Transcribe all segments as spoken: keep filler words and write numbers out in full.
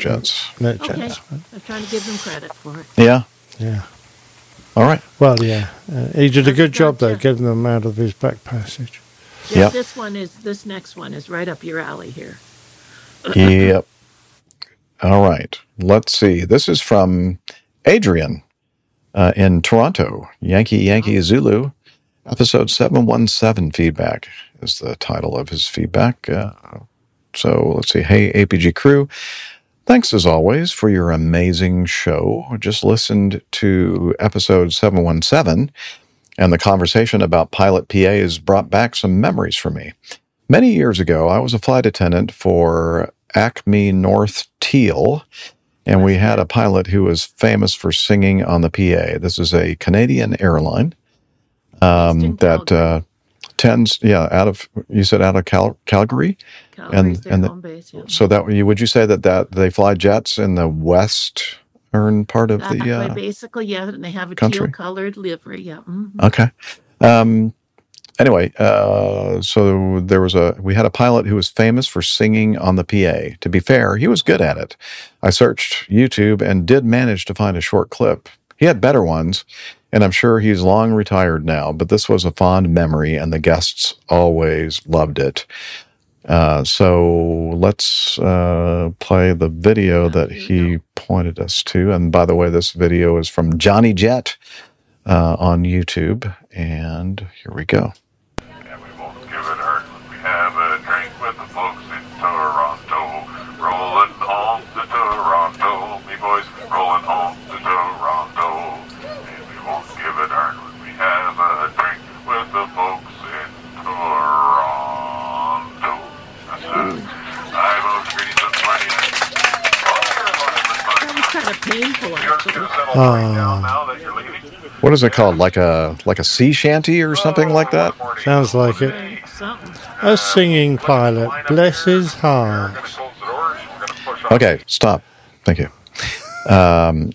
Jets. Met Okay, Jets. I'm trying to give them credit for it. Yeah. Yeah. All right. Well, yeah. Uh, he did a good job, though, Gotcha. getting them out of his back passage. Yeah, Yep. this one is, this next one is right up your alley here. Yep. All right. Let's see. This is from Adrian uh, in Toronto. Yankee Yankee Zulu. Episode seven one seven feedback is the title of his feedback. Uh, so let's see. Hey, A P G crew. Thanks as always for your amazing show. Just listened to episode seven one seven, and the conversation about pilot P As brought back some memories for me. Many years ago, I was a flight attendant for Acme North Teal, and we had a pilot who was famous for singing on the P A. This is a Canadian airline um, that uh, tends, yeah, out of, you said out of Cal- Calgary? Calgary's and their and the, home base, yeah. So that would you say that, that they fly jets in the western part of That the uh, way, basically, yeah, and they have a country? teal-colored livery, yeah. Mm-hmm. Okay. Um, anyway, uh, so there was a, we had a pilot who was famous for singing on the P A. To be fair, he was good at it. I searched YouTube and did manage to find a short clip. He had better ones, and I'm sure he's long retired now, but this was a fond memory, and the guests always loved it. Uh, so let's uh, play the video that he pointed us to. And by the way, this video is from Johnny Jet uh, on YouTube. And here we go. And we won't give it hurt. We have a drink with the folks in Toronto. Rolling home to Toronto. Me boys rolling home to Toronto. And we won't give it hurt. We have a drink with the folks in Toronto. That's it. I vote Greece That was kind of painful, actually. now that you're leaving. What is it called? Like a like a sea shanty or something like that? Sounds like it. Something. A singing pilot. Bless his heart. Okay, stop. Thank you. Um,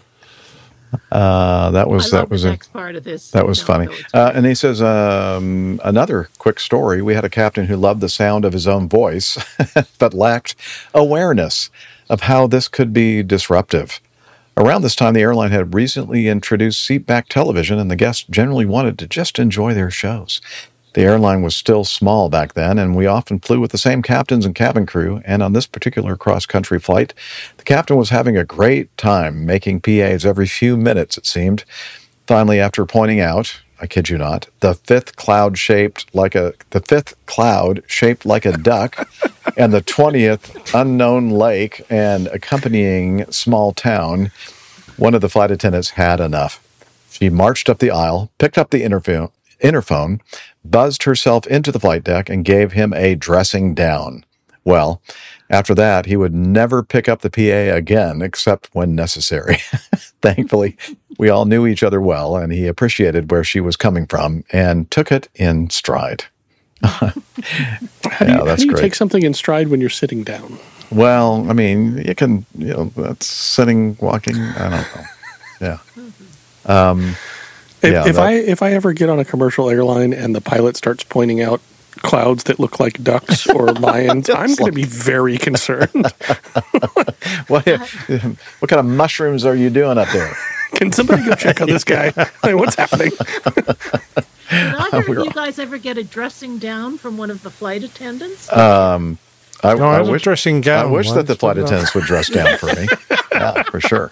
uh, that was I that love was the a, next part of this. that was No, funny. no, it's Uh, and he says um, another quick story. We had a captain who loved the sound of his own voice, but lacked awareness of how this could be disruptive. Around this time, the airline had recently introduced seatback television, and the guests generally wanted to just enjoy their shows. The airline was still small back then, and we often flew with the same captains and cabin crew, and on this particular cross-country flight, the captain was having a great time making P As every few minutes, it seemed. Finally, after pointing out, I kid you not, the fifth cloud shaped like a the fifth cloud shaped like a duck, and the twentieth unknown lake and accompanying small town, one of the flight attendants had enough. She marched up the aisle, picked up the interphone, interphone, buzzed herself into the flight deck, and gave him a dressing down. Well, after that, he would never pick up the P A again, except when necessary. Thankfully, we all knew each other well, and he appreciated where she was coming from and took it in stride. How do Yeah, you, that's how do you great. take something in stride when you're sitting down? Well, I mean, you can, you know, that's sitting, walking, I don't know. Yeah. Um, If, yeah, if that- I if I ever get on a commercial airline and the pilot starts pointing out clouds that look like ducks or lions, I'm going to be very concerned. what, what kind of mushrooms are you doing up there? Can somebody go check on this guy? Like, what's happening? Did either We're of you all- guys ever get a dressing down from one of the flight attendants? Um, I, No, I I was a wish, dressing I gown wish that once, the flight but, uh, attendants would dress down for me. Yeah, for sure.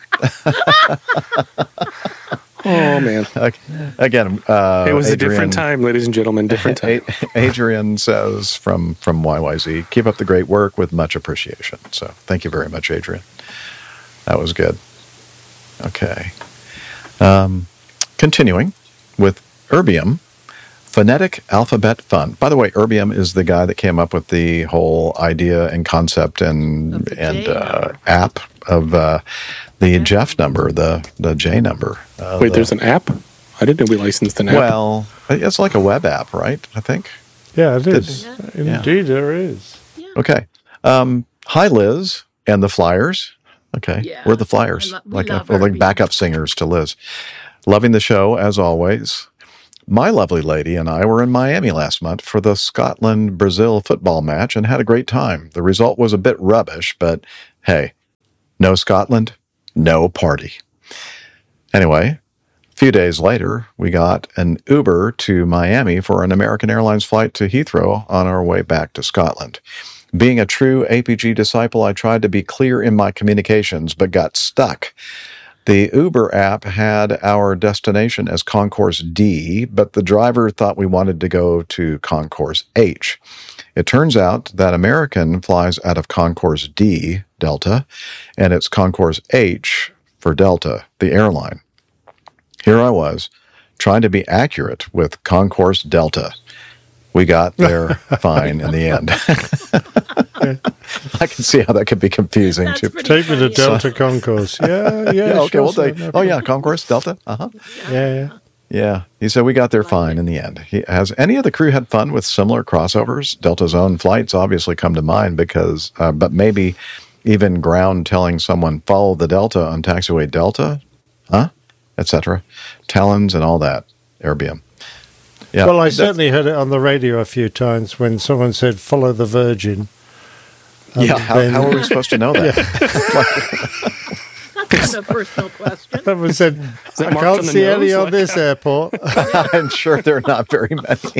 Oh man, Again, uh, it was a Adrian- different time, ladies and gentlemen. Different time. Adrian says from from Y Y Z, keep up the great work with much appreciation. So thank you very much, Adrian. That was good. Okay. Um, continuing with Erbium, Phonetic Alphabet Fun. By the way, Erbium is the guy that came up with the whole idea and concept and Of the and J uh, number. app of uh, the Jeff number, the the J number. Uh, Wait, the- there's an app? I didn't know we licensed an app. well, it's like a web app, right? I think. Yeah, it is. Yeah. Indeed, there is. Yeah. Okay. Um, hi, Liz and the Flyers. Okay. Yeah. We're the Flyers. I lo- we like, love uh, like Herbie. backup singers to Liz. Loving the show, as always. My lovely lady and I were in Miami last month for the Scotland-Brazil football match and had a great time. The result was a bit rubbish, but hey, No Scotland, no party. Anyway, a few days later, we got an Uber to Miami for an American Airlines flight to Heathrow on our way back to Scotland. Being a true A P G disciple, I tried to be clear in my communications, but got stuck. The Uber app had our destination as Concourse D, but the driver thought we wanted to go to Concourse H. It turns out that American flies out of Concourse D, Delta, and it's Concourse H for Delta, the airline. Here I was, trying to be accurate with Concourse Delta. We got there fine in the end. I can see how that could be confusing. That's too. pretty Take me to funny. Delta Concourse. Yeah, yeah, Yeah, okay, sure, we'll sir, take. no Oh, problem. yeah, Concourse Delta. Uh huh. Yeah, yeah. Yeah, he said we got there fine in the end. He, has any of the crew had fun with similar crossovers? Delta's own flights obviously come to mind because, uh, but maybe even ground telling someone follow the Delta on taxiway Delta, huh, et cetera. Talons and all that. Airbnb. Yeah. Well, I that- certainly heard it on the radio a few times when someone said, follow the Virgin. And Yeah. How, then- how are we supposed to know that? That's not a personal question. Someone said, that I marked can't on the see any nose? on Like- this airport. I'm sure there are not very many.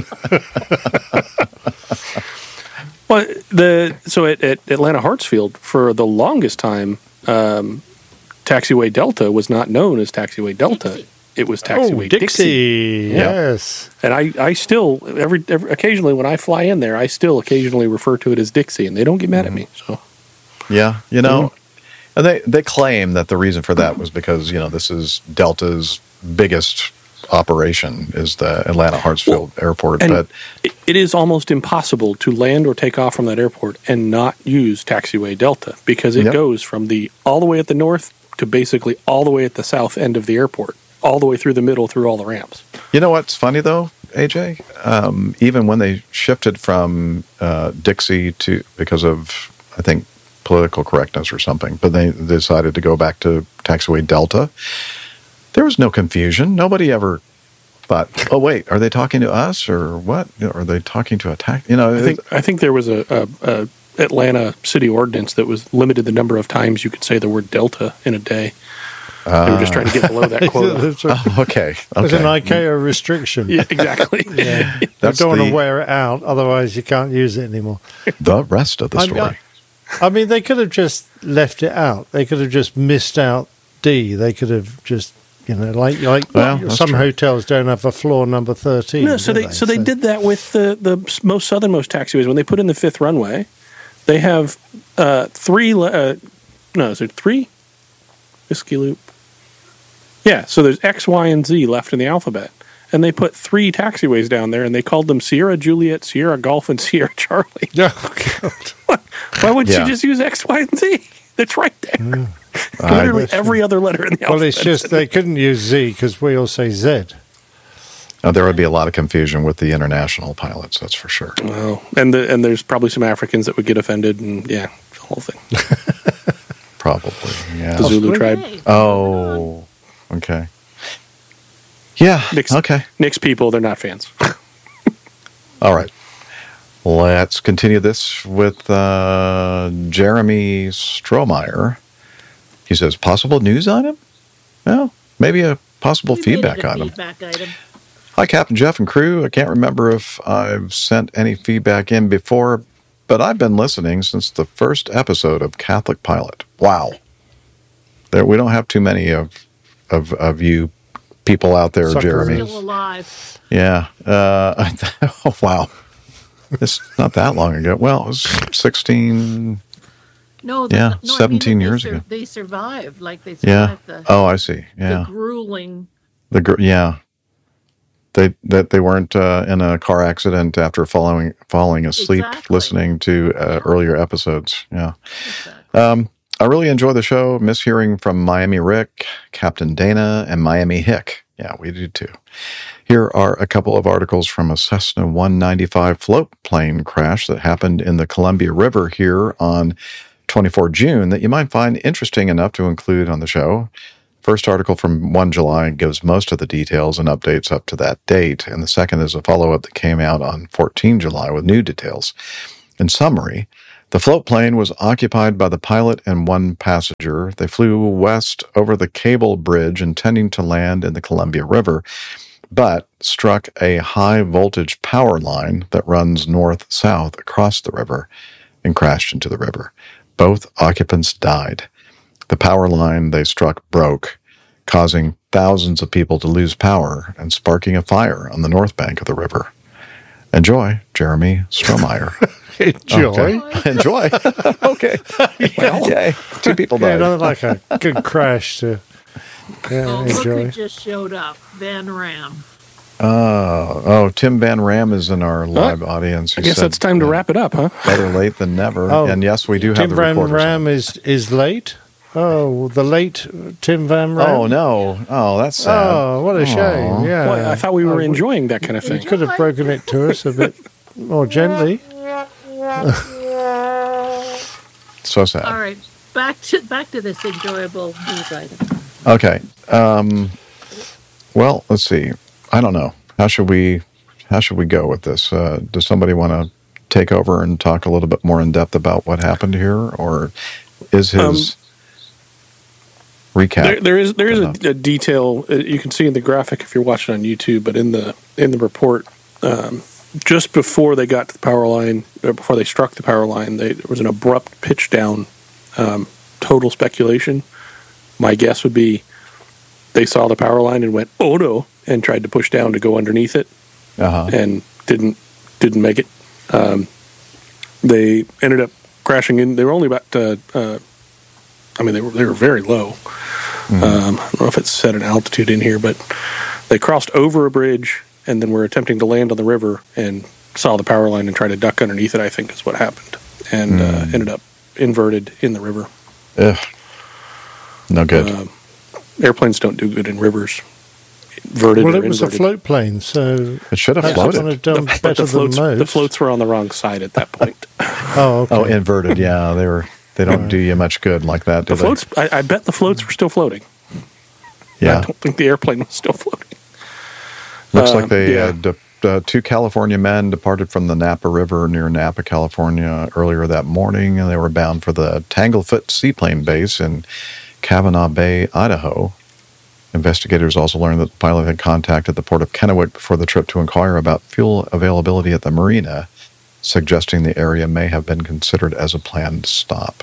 Well, the so at, at Atlanta Hartsfield for the longest time, um, Taxiway Delta was not known as Taxiway Delta. Dixie. It was Oh, Taxiway Dixie. Dixie. Yes. And I, I still every, every occasionally when I fly in there, I still occasionally refer to it as Dixie, and they don't get mad at me. So Yeah, you know, and they they claim that the reason for that was because you know this is Delta's biggest operation is the Atlanta Hartsfield Airport, and but it, it is almost impossible to land or take off from that airport and not use Taxiway Delta because it Yep. goes from the all the way at the north to basically all the way at the south end of the airport, all the way through the middle through all the ramps. you know what's funny though, A J? Um, even when they shifted from uh, Dixie to because of I think political correctness or something, but they decided to go back to Taxiway Delta. There was no confusion. Nobody ever thought, "Oh, wait, are they talking to us or what? You know, are they talking to a tax?" You know, I think I think there was a, a, a Atlanta city ordinance that was limited the number of times you could say the word Delta in a day. they were just trying to get below that quota. There's a- Oh, okay, there's an okay. ICAO restriction. Yeah, exactly. Yeah. You That's don't want the- to wear it out, otherwise you can't use it anymore. The rest of the I'm- story. I mean, they could have just left it out. They could have just missed out D. They could have just, you know, like like Well, that's some true. hotels don't have a floor number thirteen. No, so do they so they did that with the the most southernmost taxiways when they put in the fifth runway. They have uh, three. le- Uh, no, is it three? Whiskey loop. Yeah, so there's X, Y, and Z left in the alphabet, and they put three taxiways down there, and they called them Sierra Juliet, Sierra Golf, and Sierra Charlie. Oh, God. Why wouldn't Yeah. you just use X, Y, and Z? That's right there. I- Literally every other letter in the alphabet. Well, it's just they couldn't use Z because we all say Z. Uh, there would be a lot of confusion with the international pilots, that's for sure. Oh, and the, and there's probably some Africans that would get offended, and yeah, the whole thing. Probably, yeah. The Zulu tribe. Hey, Oh, okay. Yeah, Nick's, okay. Nick's people, they're not fans. All right. Let's continue this with uh, Jeremy Strohmeyer. He says, possible news on him? Well, maybe a possible we made feedback it a on him. feedback item. Hi, Captain Jeff and crew. I can't remember if I've sent any feedback in before, but I've been listening since the first episode of Catholic Pilot. Wow. There, we don't have too many of of, of you people out there, Suckers. Jeremy. Still alive. Yeah. Uh, oh, wow. It's not that long ago. Well, it was sixteen. No, Yeah, no, I mean seventeen that they years sur- ago. They survived, like they Yeah. survived the, Oh, I see. the Yeah. grueling. The gr- yeah. They that they weren't uh, in a car accident after falling falling asleep Exactly. listening to uh, earlier episodes. Yeah. Exactly. Um, I really enjoy the show. Miss hearing from Miami Rick, Captain Dana, and Miami Hick. Yeah, we do too. Here are a couple of articles from a Cessna one ninety-five float plane crash that happened in the Columbia River here on the twenty-fourth of June that you might find interesting enough to include on the show. First article from the first of July gives most of the details and updates up to that date, and the second is a follow-up that came out on the fourteenth of July with new details. In summary, The float plane was occupied by the pilot and one passenger. They flew west over the Cable Bridge, intending to land in the Columbia River, but struck a high-voltage power line that runs north-south across the river and crashed into the river. Both occupants died. The power line they struck broke, causing thousands of people to lose power and sparking a fire on the north bank of the river. Enjoy, Jeremy Strohmeyer. Enjoy. Okay. Enjoy. Okay. Well, yay. Two people Yeah, died. another like a good crash to yeah, Oh, look enjoy. who just showed up. Van Ram. Oh, oh, Tim Van Ram is in our live audience. I He guess said, it's time to uh, wrap it up, huh? Better late than never. Oh, And yes, we do have Tim the Van recorders. Ram is, is late. Oh, the late Tim Van Ram. Oh, no. Oh, that's sad. Oh, what a shame. Aw. Yeah. Well, I thought we were Oh, enjoying that kind of You thing. could have broken it to us a bit more gently. So sad. All right, back to back to this enjoyable news item. Okay. Um, well, let's see. I don't know. How should we how should we go with this? Uh, does somebody want to take over and talk a little bit more in depth about what happened here, or is his recap? There, there is there is enough? a, a detail uh, you can see in the graphic if you're watching on YouTube, but in the in the report, um, just before they got to the power line, or before they struck the power line, they, there was an abrupt pitch down. Um, total speculation. My guess would be they saw the power line and went, "Oh no!" and tried to push down to go underneath it, Uh-huh. and didn't didn't make it. Um, they ended up crashing in. They were only about. Uh, uh, I mean, they were they were very low. Mm-hmm. Um, I don't know if it's set an altitude in here, but they crossed over a bridge and then were attempting to land on the river and saw the power line and tried to duck underneath it. I think is what happened, and Mm. uh, ended up inverted in the river. Ugh. No good. Um, airplanes don't do good in rivers. Inverted Well, or it was a inverted. float plane, so It should have that's floated. one have done The- but better the floats, than most. the floats were on the wrong side at that point. Oh, okay. Oh, inverted. Yeah, they were. They don't do you much good like that, do The they? floats. I, I bet the floats were still floating. I Yeah. don't think the airplane was still floating. Looks Um, like they yeah. uh, de- uh, two California men departed from the Napa River near Napa, California, earlier that morning, and they were bound for the Tanglefoot Seaplane Base in Kavanaugh Bay, Idaho. Investigators also learned that the pilot had contacted the port of Kennewick before the trip to inquire about fuel availability at the marina, suggesting the area may have been considered as a planned stop.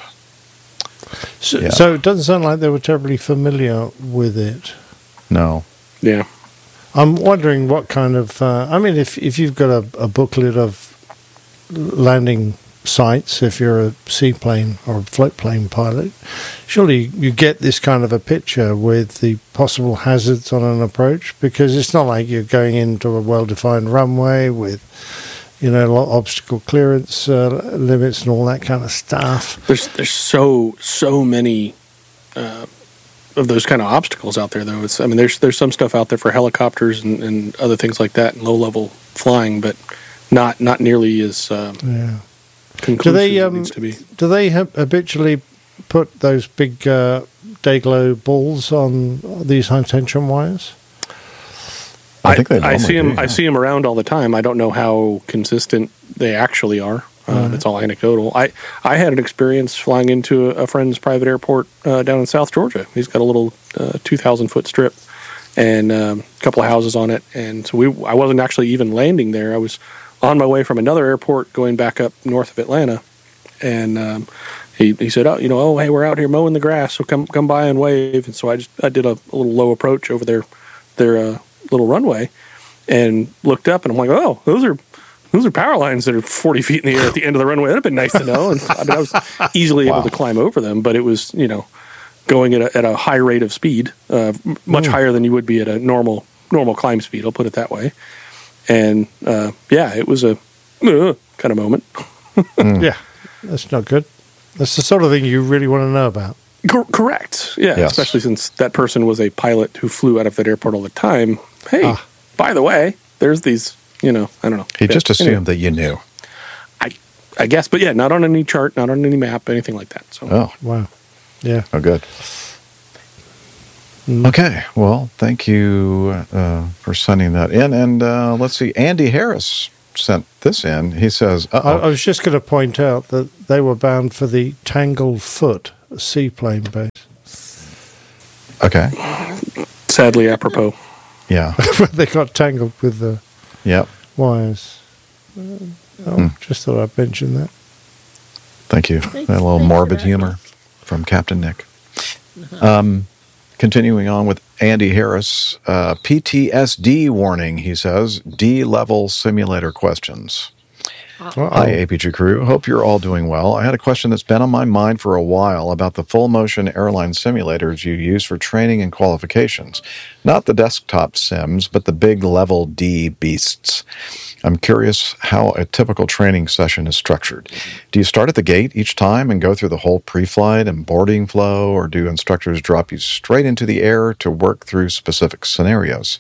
So, yeah. so it doesn't sound like they were terribly familiar with it. No. Yeah. I'm wondering what kind of. Uh, I mean, if if you've got a, a booklet of landing sites, if you're a seaplane or a float plane pilot, surely you get this kind of a picture with the possible hazards on an approach, because it's not like you're going into a well-defined runway with, you know, a lot of obstacle clearance uh, limits and all that kind of stuff. There's there's so so many uh, of those kind of obstacles out there, though. It's I mean, there's there's some stuff out there for helicopters and, and other things like that, and low level flying, but not not nearly as um, Yeah. conclusive Do they as it um, needs to be. do they ha- habitually put those big uh, Dayglow balls on these high tension wires? I think they I normally see them. do, I yeah. see them around all the time. I don't know how consistent they actually are. Uh, It's all anecdotal. I, I had an experience flying into a, a friend's private airport uh, down in South Georgia. He's got a little uh, two thousand foot strip and um, a couple of houses on it. And so we I wasn't actually even landing there. I was on my way from another airport going back up north of Atlanta. And um, he, he said, oh, you know, oh, hey, we're out here mowing the grass, so come come by and wave. And so I just I did a, a little low approach over their their uh, little runway and looked up, and I'm like, oh, those are those are power lines that are forty feet in the air at the end of the runway. That'd been nice to know. And I, mean, I was easily Wow. able to climb over them, but it was, you know, going at a, at a high rate of speed, uh, m- much higher than you would be at a normal normal climb speed. I'll put it that way. And uh, yeah, it was a uh, kind of moment. Yeah, that's not good. That's the sort of thing you really want to know about. Cor- correct. Yeah, Yes. especially since that person was a pilot who flew out of that airport all the time. Hey, Ah. by the way, there's these, you know, I don't know. He Yeah, just assumed anyway, that you knew. I, I guess, but yeah, not on any chart, not on any map, anything like that. So Oh, Wow. Yeah. oh, good. Mm. Okay, well, thank you uh, for sending that in. And uh, let's see, Andy Harris sent this in. He says, I, uh-oh. I was just going to point out that they were bound for the Tangled Foot seaplane base. Okay. Sadly, apropos. Yeah. They got tangled with the Yep. wires. Uh, oh, Hmm. just thought I'd mention that. Thank you. Thanks- a little thanks for morbid that. humor from Captain Nick. Um, continuing on with Andy Harris, uh, P T S D warning, he says, D-level simulator questions. Uh-oh. Hi, A P G crew. Hope you're all doing well. I had a question that's been on my mind for a while about the full-motion airline simulators you use for training and qualifications. Not the desktop sims, but the big level D beasts. I'm curious how a typical training session is structured. Do you start at the gate each time and go through the whole pre-flight and boarding flow, or do instructors drop you straight into the air to work through specific scenarios?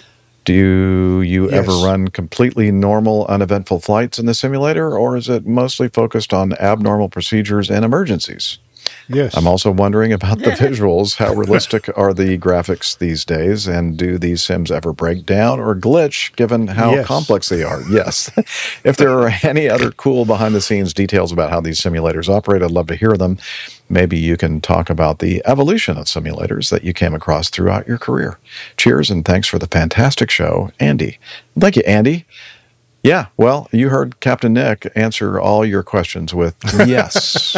Do you Yes. ever run completely normal, uneventful flights in the simulator, or is it mostly focused on abnormal procedures and emergencies? Yes. I'm also wondering about the visuals. How realistic are the graphics these days, and do these sims ever break down or glitch given how Yes. complex they are? Yes. If there are any other cool behind-the-scenes details about how these simulators operate, I'd love to hear them. Maybe you can talk about the evolution of simulators that you came across throughout your career. Cheers, and thanks for the fantastic show, Andy. Thank you, Andy. Yeah, well, you heard Captain Nick answer all your questions with yes.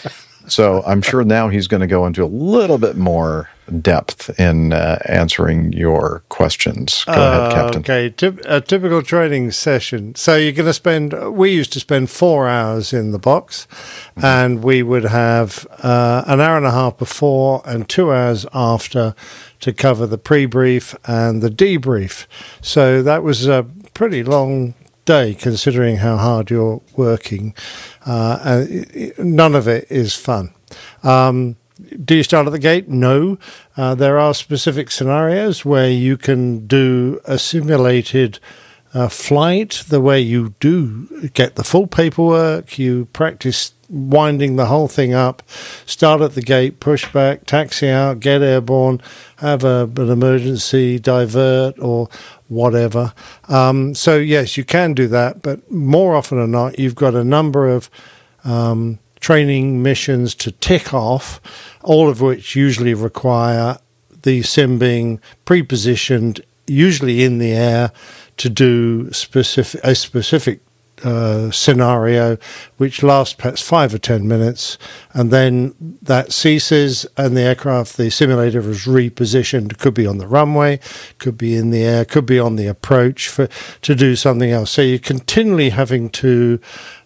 So I'm sure now he's going to go into a little bit more depth in uh, answering your questions. Go ahead, Uh, Captain. Okay, Typ- a typical training session. So you're going to spend, we used to spend four hours in the box, Mm-hmm. and we would have uh, an hour and a half before and two hours after to cover the pre-brief and the debrief. So that was a pretty long day considering how hard you're working. Uh, and it- it- none of it is fun. Um, Do you start at the gate? No. Uh, there are specific scenarios where you can do a simulated uh, flight the way you do get the full paperwork. You practice winding the whole thing up, start at the gate, push back, taxi out, get airborne, have a, an emergency, divert, or whatever. Um, so, yes, you can do that, but more often than not, you've got a number of um, training missions to tick off, all of which usually require the sim being pre-positioned, usually in the air, to do specific a specific uh, scenario, which lasts perhaps five or ten minutes, and then that ceases, and the aircraft, the simulator is repositioned. Could be on the runway, could be in the air, could be on the approach for to do something else. So you're continually having to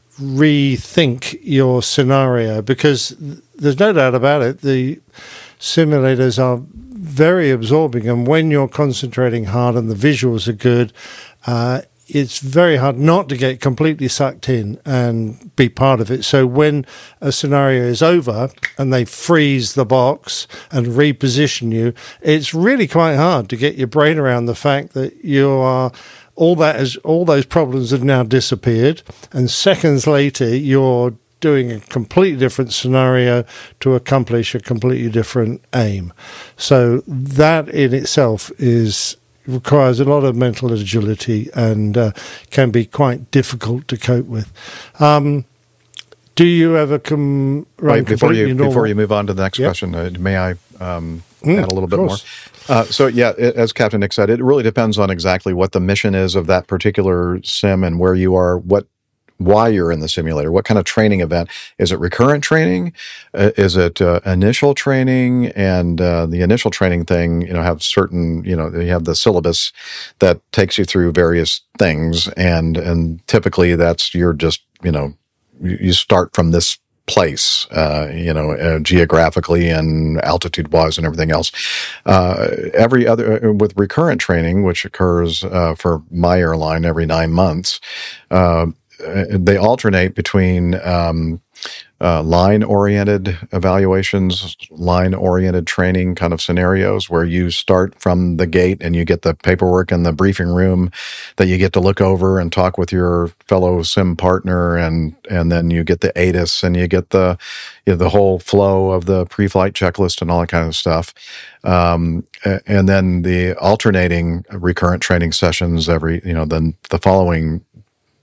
rethink your scenario, because there's no doubt about it, the simulators are very absorbing, and when you're concentrating hard and the visuals are good, uh, it's very hard not to get completely sucked in and be part of it. So when a scenario is over and they freeze the box and reposition you, it's really quite hard to get your brain around the fact that you are all that is all those problems have now disappeared, and seconds later you're doing a completely different scenario to accomplish a completely different aim. So that in itself is requires a lot of mental agility and uh, can be quite difficult to cope with. Um, do you ever come run Wait, before you completely normal? before you move on to the next Yep. question, uh, may I um, Mm, add a little of bit more? course. Uh, so yeah, it, as Captain Nick said, it really depends on exactly what the mission is of that particular sim and where you are, what, why you're in the simulator, what kind of training event. Is it recurrent training? Uh, is it uh, initial training? And uh, the initial training thing, you know, have certain, you know, you have the syllabus that takes you through various things, and and typically that's you're just, you know, you, you start from this place, uh, you know, uh, geographically and altitude-wise and everything else. Uh, every other, uh, with recurrent training, which occurs uh, for my airline every nine months, uh, they alternate between um, uh, line-oriented evaluations, line-oriented training kind of scenarios where you start from the gate and you get the paperwork in the briefing room that you get to look over and talk with your fellow sim partner, and and then you get the A T I S and you get the you know, the whole flow of the pre-flight checklist and all that kind of stuff. Um, and then the alternating recurrent training sessions every, you know, then the following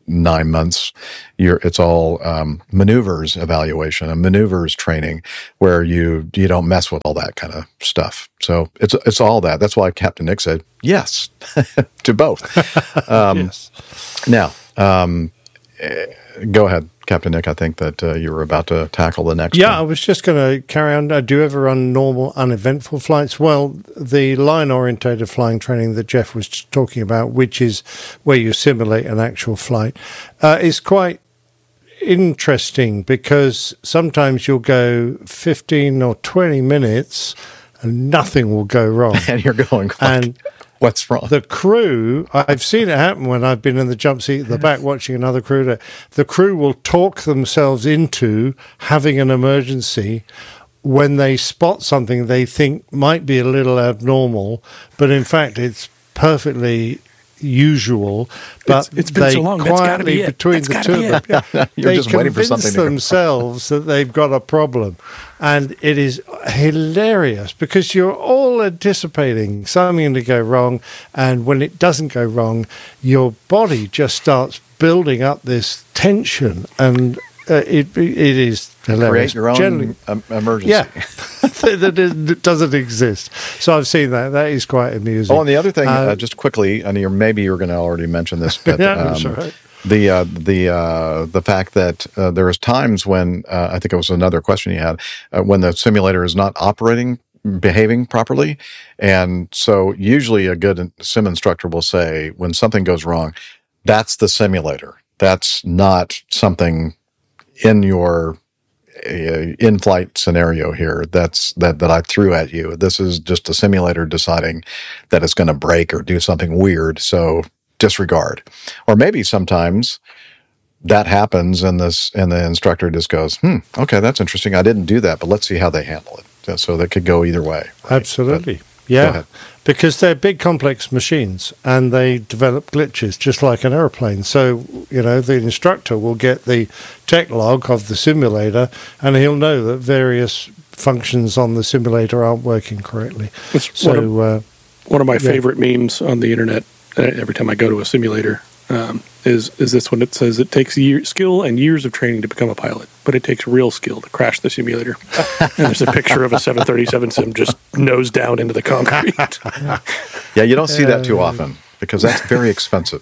nine months, you're, it's all um, maneuvers evaluation and maneuvers training, where you you don't mess with all that kind of stuff. So it's it's all that. That's why Captain Nick said yes to both. Um, yes. Now, um, eh, go ahead, Captain Nick. I think that uh, you were about to tackle the next Yeah, I one. was just going to carry on. Uh, do you ever run normal, uneventful flights? Well, the line-orientated flying training that Jeff was talking about, which is where you simulate an actual flight, uh, is quite interesting, because sometimes you'll go fifteen or twenty minutes and nothing will go wrong. And you're going, like, And what's wrong? the crew, I've seen it happen when I've been in the jump seat at the back watching another crew. That the crew will talk themselves into having an emergency when they spot something they think might be a little abnormal, but in fact it's perfectly usual. But It's- it's been they so long, that's gotta quietly, be it. between That's the gotta two be of them, You're they just waiting for convince something to go wrong. themselves that they've got a problem. And it is hilarious, because you're all anticipating something to go wrong, and when it doesn't go wrong, your body just starts building up this tension, and uh, it it is hilarious. Create your own Generally- um, emergency. yeah, that is- it doesn't exist. So I've seen that. That is quite amusing. Oh, and the other thing, Uh, uh, just quickly, and you're, maybe you're going to already mention this, but Yeah, um, that's all right. the uh, the uh, the fact that uh, there is times when uh, I think it was another question you had, uh, when the simulator is not operating, behaving properly, and so usually a good sim instructor will say when something goes wrong, that's the simulator. That's not something in your uh, in-flight scenario here that's that that I threw at you. This is just a simulator deciding that it's going to break or do something weird, so disregard. Or maybe sometimes that happens and this and the instructor just goes, hmm, okay, that's interesting. I didn't do that, but let's see how they handle it. So that could go either way. right? Absolutely. Go Yeah. ahead. Because they're big, complex machines, and they develop glitches just like an airplane. So, you know, the instructor will get the tech log of the simulator, and he'll know that various functions on the simulator aren't working correctly. It's one of, So, uh, one of my yeah. favorite memes on the internet, uh, every time I go to a simulator, um, is is this one. It says it takes year, skill and years of training to become a pilot, but it takes real skill to crash the simulator. And there's a picture of a seven thirty-seven sim just nose down into the concrete. Yeah, you don't see that too often because that's very expensive.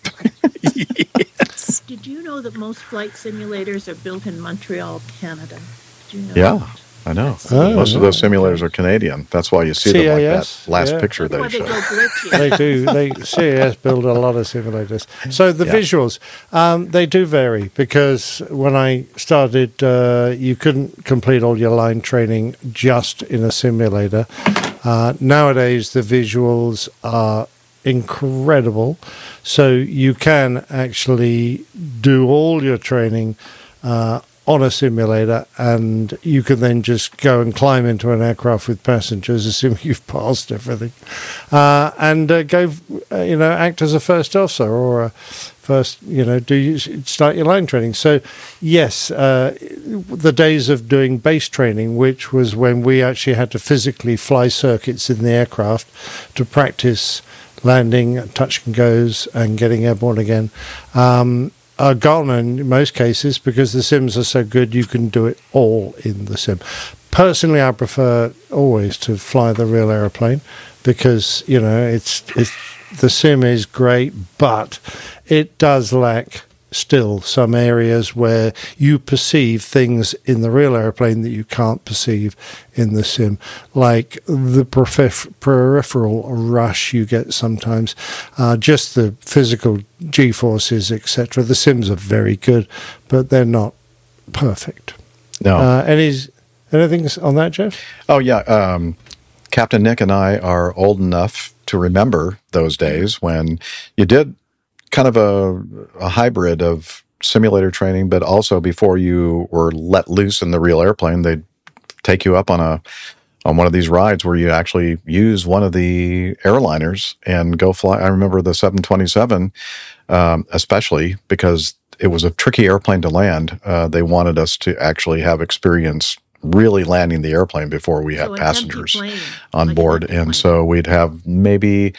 Did you know that most flight simulators are built in Montreal, Canada? Did you know Yeah, that? I know. Oh, Most of those simulators are Canadian. That's why you see them like C A that S, last yeah. picture That's why they they show. go glitchy. they do. They C A S build a lot of simulators. So the Yeah. visuals, um, they do vary, because when I started, uh, you couldn't complete all your line training just in a simulator. Uh, nowadays, the visuals are incredible, so you can actually do all your training uh, on a simulator, and you can then just go and climb into an aircraft with passengers, assuming you've passed everything, uh, and uh, go, uh, you know, act as a first officer or a first, you know, do you start your line training. So, yes, uh, the days of doing base training, which was when we actually had to physically fly circuits in the aircraft to practice landing, touch and goes, and getting airborne again, um, are gone in most cases, because the sims are so good you can do it all in the sim. Personally, I prefer always to fly the real aeroplane, because, you know, it's, it's the sim is great, but it does lack still some areas where you perceive things in the real airplane that you can't perceive in the sim, like the perif- peripheral rush you get sometimes, uh, just the physical G-forces, et cetera. The sims are very good, but they're not perfect. No. Uh, any, anything on that, Jeff? Oh, yeah. Um, Captain Nick and I are old enough to remember those days when you did kind of a, a hybrid of simulator training, but also before you were let loose in the real airplane, they'd take you up on a on one of these rides where you actually use one of the airliners and go fly. I remember the seven twenty-seven, um, especially because it was a tricky airplane to land. Uh, they wanted us to actually have experience really landing the airplane before we had So an passengers empty plane, on like an board. empty And plane. so we'd have maybe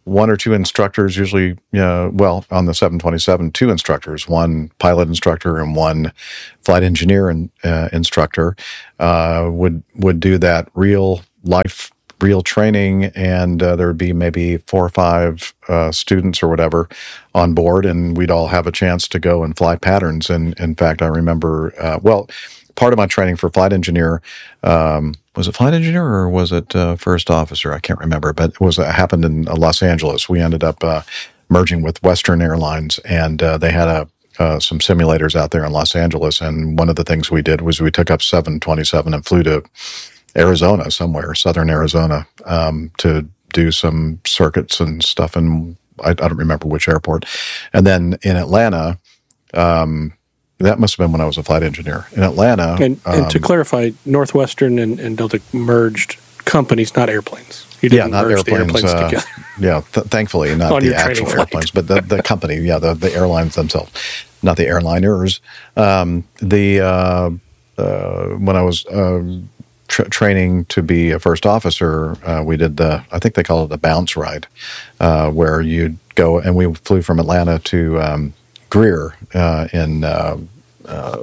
one or two instructors, usually, uh, well, on the seven twenty-seven, two instructors, one pilot instructor and one flight engineer and uh, instructor, uh, would would do that real life, real training, and uh, there would be maybe four or five uh, students or whatever on board, and we'd all have a chance to go and fly patterns. And in fact, I remember, uh, well, part of my training for flight engineer, um, was it flight engineer or was it uh, first officer? I can't remember, but it was it happened in uh, Los Angeles. We ended up uh, merging with Western Airlines, and uh, they had a uh, some simulators out there in Los Angeles. And one of the things we did was we took up seven twenty-seven and flew to Arizona somewhere, southern Arizona, um, to do some circuits and stuff. And I, I don't remember which airport. And then in Atlanta, um, that must have been when I was a flight engineer. In Atlanta. And, and um, to clarify, Northwestern and, and Delta merged companies, not airplanes. You didn't yeah, not merge airplanes. the airplanes uh, together. Yeah, th- thankfully, not On the your training actual flight. airplanes, but the, the company, yeah, the, the airlines themselves, not the airliners. Um, the uh, uh, when I was uh, tra- training to be a first officer, uh, we did the, I think they call it the bounce ride, uh, where you'd go, and we flew from Atlanta to um, Greer uh, in uh, uh,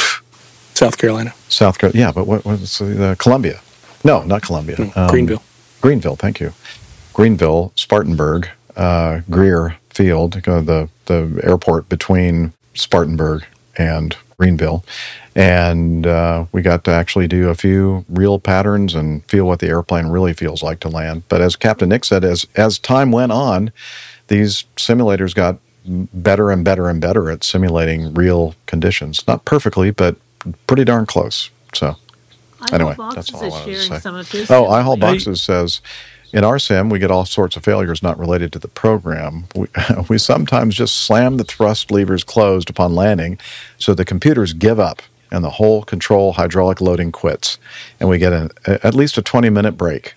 South Carolina. South Carolina. Yeah, but what was uh, Columbia? No, not Columbia. Mm, Um, Greenville. Greenville, thank you. Greenville, Spartanburg, uh, Greer Field, uh, the the airport between Spartanburg and Greenville, and uh, we got to actually do a few real patterns and feel what the airplane really feels like to land. But as Captain Nick said, as as time went on, these simulators got better and better and better at simulating real conditions. Not perfectly, but pretty darn close. So. Anyway, that's all I wanted to say. Some of his Oh, I Haul simulators. Boxes says, in our sim, we get all sorts of failures not related to the program. We, we sometimes just slam the thrust levers closed upon landing, so the computers give up and the whole control hydraulic loading quits, and we get an, at least a twenty-minute break.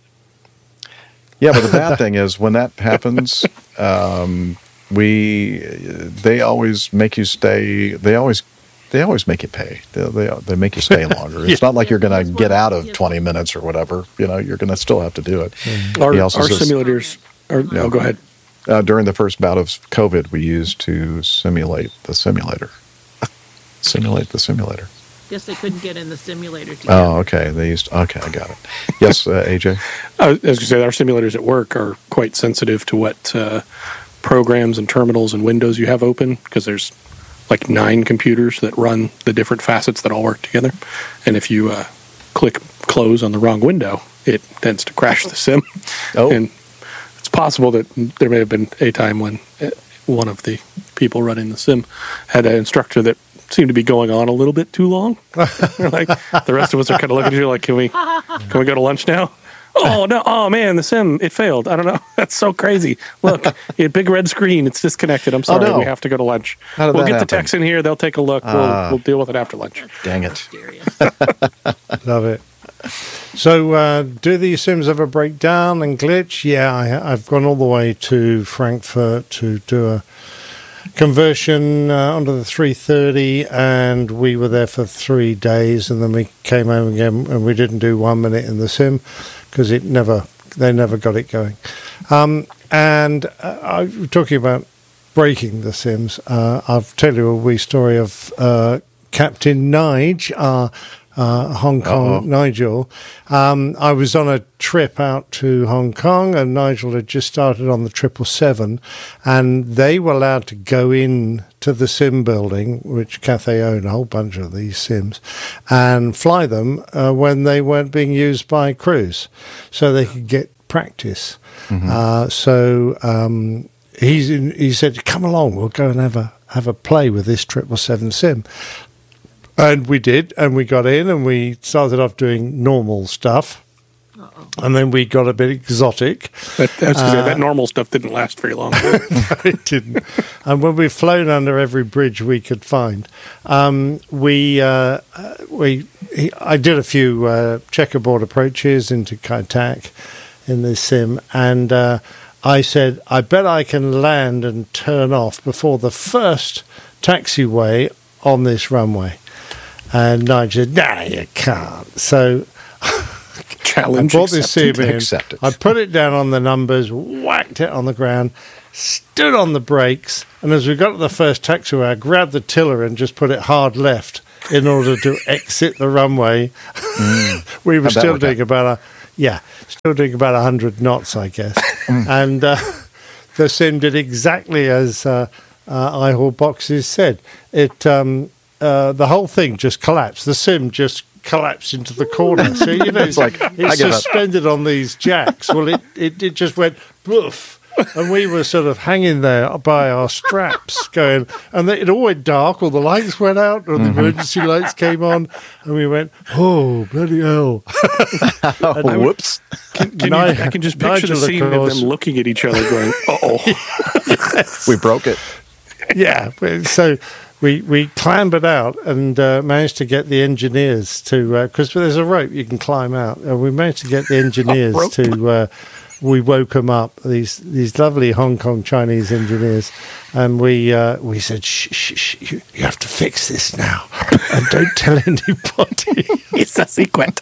Yeah, but the bad thing is when that happens, um, we they always make you stay. They always They always make you pay. They they, they make you stay longer. It's not like you're going to get out of twenty minutes or whatever. You know, you're going to still have to do it. Our, He also our says- simulators are, no, go ahead. Uh, during the first bout of COVID, we used to simulate the simulator. Simulate the simulator. Guess they couldn't get in the simulator together. Oh, okay. They used. Okay, I got it. Yes, uh, A J. I was going to say, our simulators at work are quite sensitive to what uh, programs and terminals and windows you have open, because there's like nine computers that run the different facets that all work together. And if you uh, click close on the wrong window, it tends to crash the sim. Oh. And it's possible that there may have been a time when uh, one of the people running the sim had an instructor that seemed to be going on a little bit too long. Like the rest of us are kind of looking at you like, can we, can we go to lunch now? Oh no! Oh man, the sim it failed. I don't know. That's so crazy. Look, a big red screen. It's disconnected. I'm sorry. no. We have to go to lunch. How did we'll that get happen? the techs in here. They'll take a look. Ah. we'll we'll deal with it after lunch. Dang it. Mysterious. Love it. So, uh, do these sims ever break down and glitch? Yeah, I, I've gone all the way to Frankfurt to do a conversion uh, onto the three thirty, and we were there for three days, and then we came home again, and we didn't do one minute in the sim because it never, they never got it going. Um, and uh, I'm talking about breaking the sims. Uh, I'll tell you a wee story of uh, Captain Nige, our uh, Hong Kong Uh-oh. Nigel. Um, I was on a trip out to Hong Kong, and Nigel had just started on the triple seven, and they were allowed to go in to the sim building, which Cathay owned a whole bunch of these sims, and fly them uh, when they weren't being used by crews, so they could get practice. Mm-hmm. Uh, so um, he's in, he said, "Come along, we'll go and have a have a play with this triple seven sim." And we did, and we got in, and we started off doing normal stuff, Uh-oh. and then we got a bit exotic. But that's 'cause Uh, that normal stuff didn't last very long. It didn't. And when we've flown under every bridge we could find, um, we uh, uh, we he, I did a few uh, checkerboard approaches into Kai Tak in this sim, and uh, I said, I bet I can land and turn off before the first taxiway on this runway. And Nigel said, "No, you can't." So Challenge I brought this sim accepted. in. Accepted. I put it down on the numbers, whacked it on the ground, stood on the brakes, and as we got to the first taxiway, I grabbed the tiller and just put it hard left in order to exit the runway. Mm. We were How'd that still work doing out? about a yeah, still doing about a hundred knots, I guess. And uh, the sim did exactly as uh, uh, I H A L Boxes said. It um, uh, the whole thing just collapsed. The sim just collapsed into the corner. So you know, it's like, like I it's give up. suspended on these jacks. Well, it, it, it just went poof. And we were sort of hanging there by our straps going, and it all went dark, all the lights went out, and the Mm-hmm. emergency lights came on, and we went, oh, bloody hell. Oh, whoops. Can you, Ni- I can just picture Nigel, the scene of of course. them looking at each other going, uh-oh. We broke it. Yeah, so we we clambered out and uh, managed to get the engineers to, because there's a rope you can climb out, and we managed to get the engineers rope. to, uh, we woke them up, these these lovely Hong Kong Chinese engineers, and we uh, we said, shh, shh, shh, you, you have to fix this now, and don't tell anybody, It's a secret.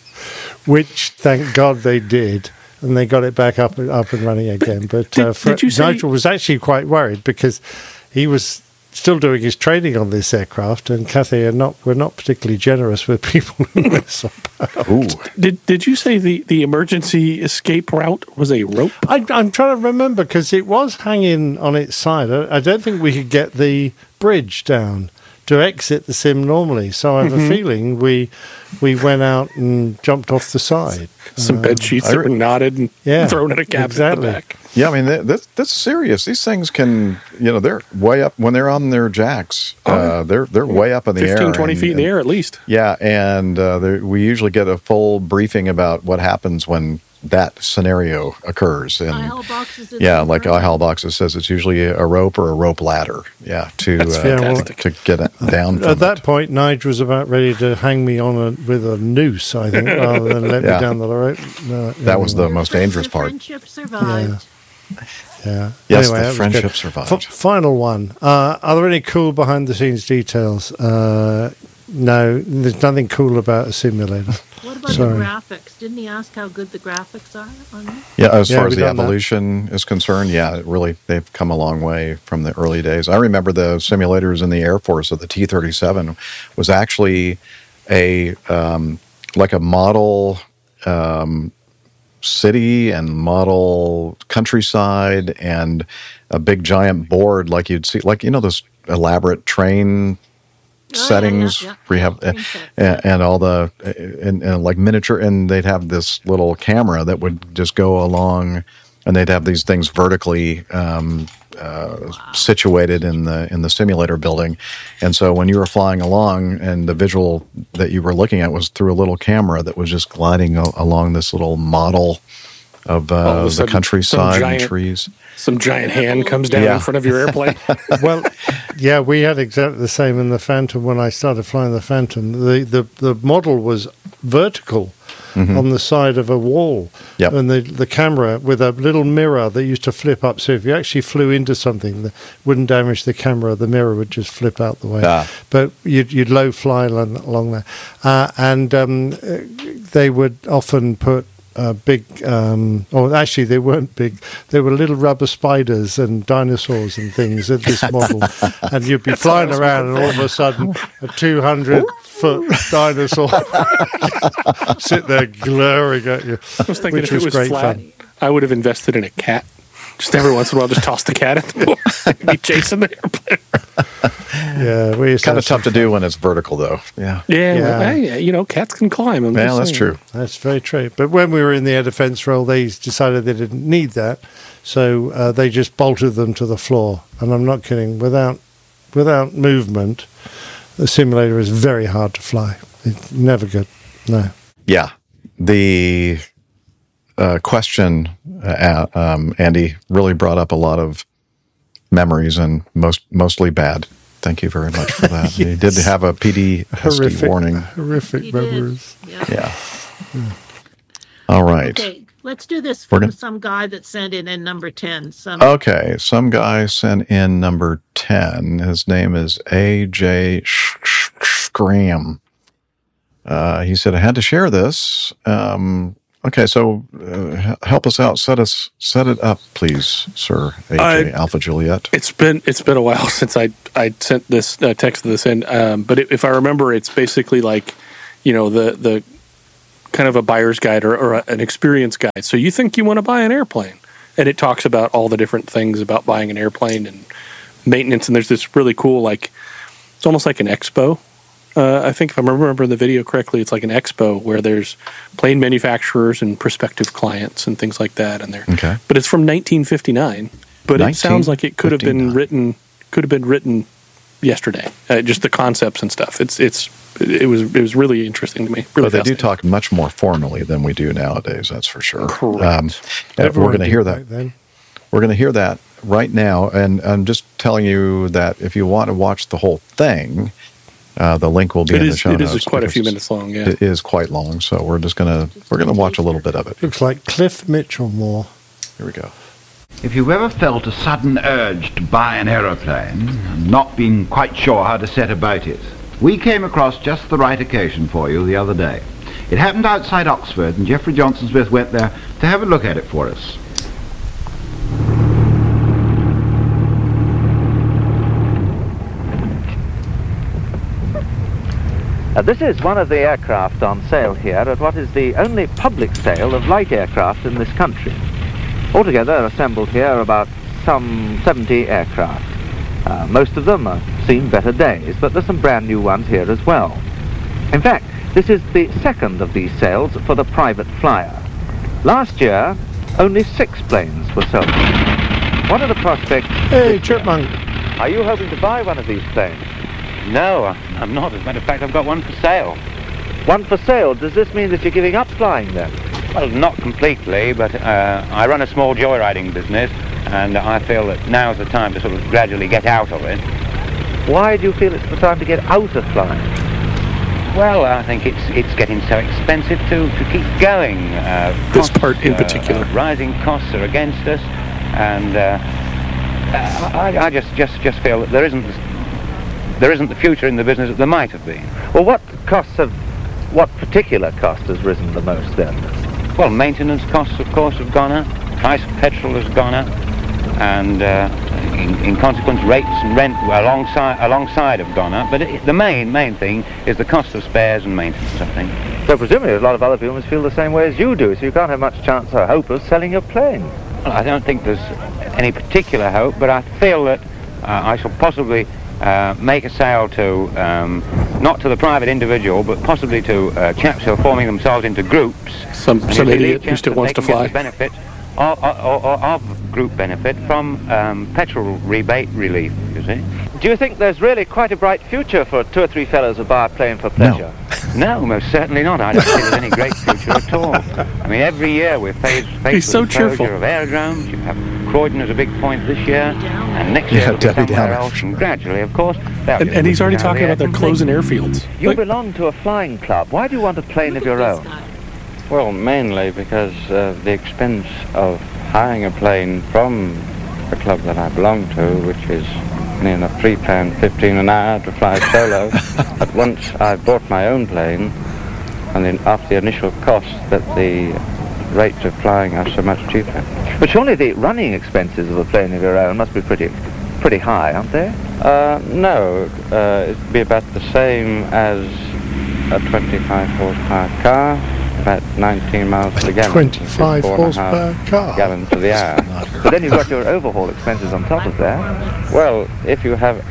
which thank God they did. And they got it back up up and running again. But Did- uh, Fre- did you say- Nigel was actually quite worried because he was still doing his training on this aircraft, and Cathay are not were not particularly generous with people who mess up. Ooh. Did Did you say the, the emergency escape route was a rope? I, I'm trying to remember because it was hanging on its side. I, I don't think we could get the bridge down to exit the sim normally. So I have Mm-hmm. a feeling we we went out and jumped off the side. Some bed sheets I that re- were knotted and Yeah, thrown in a cabinet exactly. in the back. Yeah, I mean, that, that's, that's serious. These things can, you know, they're way up when they're on their jacks. Uh, they're they're way up in the air. fifteen, twenty and- feet in the and- air at least. Yeah, and uh, there, we usually get a full briefing about what happens when that scenario occurs. And I H A L Boxes. is yeah, in like Berlin. I H A L Boxes says, it's usually a rope or a rope ladder. Yeah, to That's uh, fantastic. to get it down. From At that it. point, Nigel was about ready to hang me on a, with a noose, I think, rather than let Yeah. me down the rope. No, That was the anyway. most dangerous The part. Friendship survived. Yeah. Yes, Anyway, the that was friendship good. survived. F- final one. Uh, are there any cool behind the scenes details? Uh, no, there's nothing cool about a simulator. What about Sorry. the graphics? Didn't he ask how good the graphics are on it? Yeah, as Yeah, far as we the done that. evolution is concerned, yeah, it really, they've come a long way from the early days. I remember the simulators in the Air Force of the T thirty-seven was actually a um, like a model um, city and model countryside and a big giant board like you'd see, like, you know, those elaborate train Oh, yeah, settings yeah, yeah. where you have Train uh, sets, and, yeah. and all the and, and like miniature, and they'd have this little camera that would just go along, and they'd have these things vertically um, uh, situated in the in the simulator building, and so when you were flying along, and the visual that you were looking at was through a little camera that was just gliding a- along this little model of All uh, of a the sudden, countryside some and giant- trees. Some giant hand comes down Yeah. in front of your airplane. Well, yeah, we had exactly the same in the Phantom when I started flying the Phantom. The the, the model was vertical on the side of a wall. Yep. And the, the camera with a little mirror that used to flip up. So if you actually flew into something that wouldn't damage the camera, the mirror would just flip out the way. Ah. But you'd, you'd low fly along, along there. Uh, and um, uh, they would often put uh, big, um, or actually they weren't big, they were little rubber spiders and dinosaurs and things at this model. And you'd be flying around and all of a sudden a two hundred foot dinosaur sit there glaring at you. I was thinking Which if it was was great flat, fun. I would have invested in a cat. Just every once in a while, just toss the cat at the board. Be chasing the airplane. Yeah, we used to Kind of have tough to do when it's vertical, though. Yeah. Yeah, Yeah. Well, hey, you know, cats can climb. I'm Yeah, just that's saying. true. That's very true. But when we were in the air defence role, they decided they didn't need that, so uh, they just bolted them to the floor. And I'm not kidding. Without without movement, the simulator is very hard to fly. It's never good. No. Yeah. The uh, question, uh, um, Andy, really brought up a lot of memories, and most mostly bad. Thank you very much for that. You did have a P D S D Horrific, warning. horrific He did. memories. Yeah. Yeah. All right. Okay, let's do this We're from gonna- some guy that sent in in number ten. Some Okay. Some guy sent in number ten. His name is A J Scram. Uh, he said, I had to share this. Um, Okay, so uh, h- help us out. Set us, set it up, please, sir. A J Uh, Alpha Juliet. It's been it's been a while since I I sent this uh, text this in, um, but if I remember, it's basically like, you know, the the kind of a buyer's guide or, or a, an experience guide. So you think you want to buy an airplane, and it talks about all the different things about buying an airplane and maintenance. And there's this really cool, like, it's almost like an expo. Uh, I think if I remember the video correctly, it's like an expo where there's plane manufacturers and prospective clients and things like that. And they're, Okay. but it's from nineteen fifty-nine. But it sounds like it could have been nineteen fifty-nine. written could have been written yesterday. Uh, just the concepts and stuff. It's it's it was it was really interesting to me. Really But they do fascinating. talk much more formally than we do nowadays. That's for sure. Correct. Um, and Everyone we're going to did hear back that. then. We're going to hear that right now, and I'm just telling you that if you want to watch the whole thing, uh, the link will be It in the is show it notes. is quite a few because minutes long. Yeah. It is quite long, so we're just gonna we're gonna watch a little bit of it. Looks like Cliff Mitchell more. Here we go. If you've ever felt a sudden urge to buy an aeroplane and not been quite sure how to set about it, we came across just the right occasion for you the other day. It happened outside Oxford, and Geoffrey Johnson Smith went there to have a look at it for us. Uh, this is one of the aircraft on sale here at what is the only public sale of light aircraft in this country. Altogether assembled here about some seventy aircraft. Uh, most of them have seen better days, but there's some brand new ones here as well. In fact, this is the second of these sales for the private flyer. Last year, only six planes were sold. What are the prospects? Hey, Chipmunk. Are you hoping to buy one of these planes? No, I'm not. As a matter of fact, I've got one for sale. One for sale? Does this mean that you're giving up flying then? Well, not completely, but uh, I run a small joyriding business, and I feel that now's the time to sort of gradually get out of it. Why do you feel it's the time to get out of flying? Well, I think it's it's getting so expensive to, to keep going. Uh, This costs, part in uh, particular. uh, rising costs are against us, and uh, I, I just, just, just feel that there isn't there isn't the future in the business that there might have been. Well, what costs have, what particular cost has risen the most then? Well, maintenance costs, of course, have gone up. Price of petrol has gone up, and uh, in, in consequence, rates and rent alongside alongside have gone up. But it, the main main thing is the cost of spares and maintenance, I think. So presumably a lot of other people must feel the same way as you do, so you can't have much chance or hope of selling your plane. Well, I don't think there's any particular hope, but I feel that uh, I shall possibly uh, make a sale to um, not to the private individual, but possibly to uh, chaps who are forming themselves into groups. Some And some you see, idiot these who chaps still that wants they to can get fly. the benefit of, of, of, of group benefit from um, petrol rebate relief, you see. Do you think there's really quite a bright future for two or three fellows who buy a plane for pleasure? No, most certainly not. I don't see there's any great future at all. I mean, every year we're faced, faced He's with so the closure cheerful. of aerodromes. You have Croydon as a big point this year, and next Yeah, year it'll be Debbie somewhere Downer. else, and gradually, of course. that'll And, be and he's already down talking there. about their closing airfields. You Like, belong to a flying club. Why do you want a plane of your own? Well, mainly because uh, the expense of hiring a plane from the club that I belong to, which is near enough free plan fifteen an hour to fly solo, at once I bought my own plane, and then after the initial cost, that the rates of flying are so much cheaper. But surely the running expenses of a plane of your own must be pretty, pretty high, aren't they? Uh, no, uh, it'd be about the same as a twenty-five horsepower car, about nineteen miles per gallon. twenty-five four and a half horsepower car. Gallon to the hour. But then you've got your overhaul expenses on top of that. Well, if you have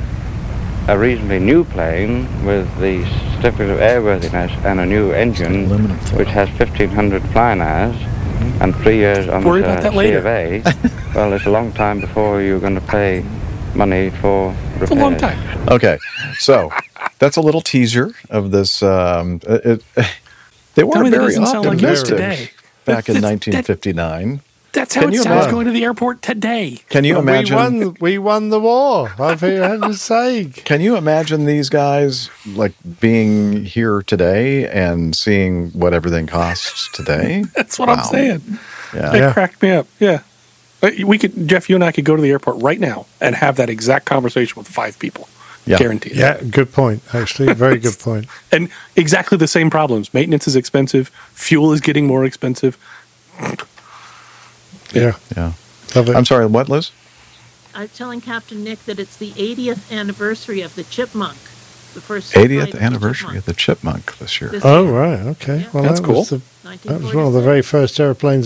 a reasonably new plane with the certificate of airworthiness and a new engine, Aluminum foil. which has fifteen hundred flying hours and three years on Worry the about that C later. of A, well, it's a long time before you're going to pay money for repairs. it's a long time. Okay, so that's a little teaser of this. Um, it, it, they Tell weren't me that very doesn't sound like yours optimistic today. back in That's- nineteen fifty-nine. That's how Can it you sounds imagine? going to the airport today. Can you we imagine? won. We won the war. I've had to say. Can you imagine these guys like being here today and seeing what everything costs today? That's what Wow. I'm saying. Yeah. It Yeah. cracked me up. Yeah. Uh, We could, Jeff, you and I could go to the airport right now and have that exact conversation with five people. Yeah. Guaranteed. Yeah, good point, actually. Very good point. And exactly the same problems. Maintenance is expensive. Fuel is getting more expensive. Yeah. Yeah. Love it. I'm sorry, what, Liz? I'm telling Captain Nick that it's the eightieth anniversary of the Chipmunk. The first eightieth flight of the anniversary Chipmunk. of the Chipmunk this year. This Oh, year. right. Okay. Yeah. Well, That's that cool. was the, nineteen that was one of the very first airplanes